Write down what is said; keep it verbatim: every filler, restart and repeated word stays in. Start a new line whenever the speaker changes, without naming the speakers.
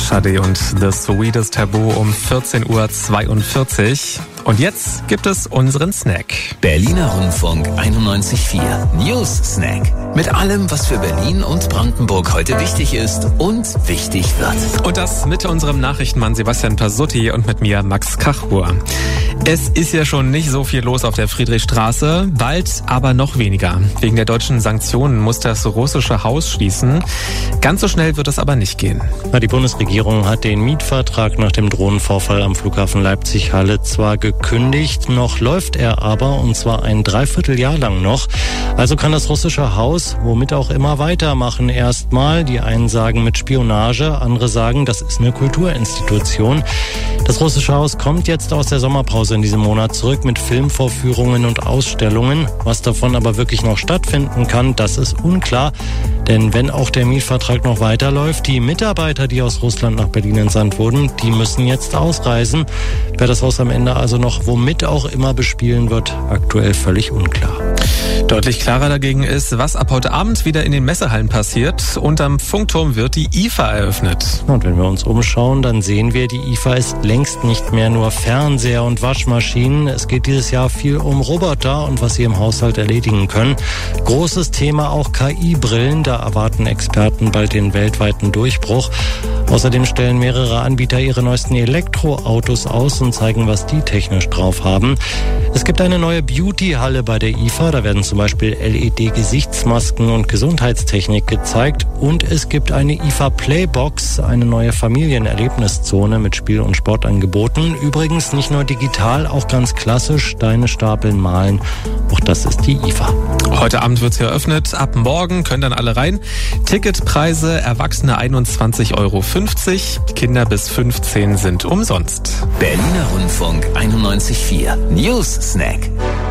Sade und The Sweetest Taboo um vierzehn Uhr zweiundvierzig. Und jetzt gibt es unseren Snack.
Berliner Rundfunk einundneunzig Komma vier News Snack. Mit allem, was für Berlin und Brandenburg heute wichtig ist und wichtig wird.
Und das mit unserem Nachrichtenmann Sebastian Pasutti und mit mir Max Kachur. Es ist ja schon nicht so viel los auf der Friedrichstraße, bald aber noch weniger. Wegen der deutschen Sanktionen muss das russische Haus schließen. Ganz so schnell wird es aber nicht gehen.
Die Bundesregierung hat den Mietvertrag nach dem Drohnenvorfall am Flughafen Leipzig-Halle zwar gekündigt, noch läuft er aber, und zwar ein Dreivierteljahr lang noch. Also kann das russische Haus womit auch immer weitermachen. Erstmal, die einen sagen mit Spionage, andere sagen, das ist eine Kulturinstitution. Das russische Haus kommt jetzt aus der Sommerpause in diesem Monat zurück mit Filmvorführungen und Ausstellungen. Was davon aber wirklich noch stattfinden kann, das ist unklar. Denn wenn auch der Mietvertrag noch weiterläuft, die Mitarbeiter, die aus Russland nach Berlin entsandt wurden, die müssen jetzt ausreisen. Wer das Haus am Ende also noch womit auch immer bespielen wird, aktuell völlig unklar.
Deutlich klarer dagegen ist, was ab heute Abend wieder in den Messehallen passiert. Und am Funkturm wird die I F A eröffnet.
Und wenn wir uns umschauen, dann sehen wir, die I F A ist längst nicht mehr nur Fernseher und Waschmaschinen. Es geht dieses Jahr viel um Roboter und was sie im Haushalt erledigen können. Großes Thema auch K I-Brillen. Da erwarten Experten bald den weltweiten Durchbruch. Außerdem stellen mehrere Anbieter ihre neuesten Elektroautos aus und zeigen, was die technisch drauf haben. Es gibt eine neue Beauty-Halle bei der I F A. Da werden zum Beispiel L E D-Gesichtsmasken und Gesundheitstechnik gezeigt. Und es gibt eine I F A Playbox, eine neue Familienerlebniszone mit Spiel- und Sportangeboten. Übrigens nicht nur digital, auch ganz klassisch, Steine stapeln, malen. Auch das ist die I F A.
Heute Abend wird sie eröffnet. Ab morgen können dann alle rein. Ticketpreise, Erwachsene einundzwanzig Euro fünfzig, Kinder bis fünfzehn sind umsonst.
Berliner Rundfunk einundneunzig Komma vier News Snack.